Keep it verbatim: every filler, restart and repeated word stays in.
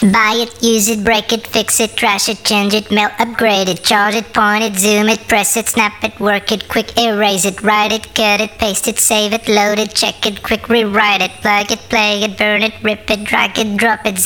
Buy it, use it, break it, fix it, trash it, change it, mail, upgrade it, charge it, point it, zoom it, press it, snap it, work it, quick erase it, write it, cut it, paste it, save it, load it, check it, quick rewrite it, plug it, play it, burn it, rip it, drag it, drop it,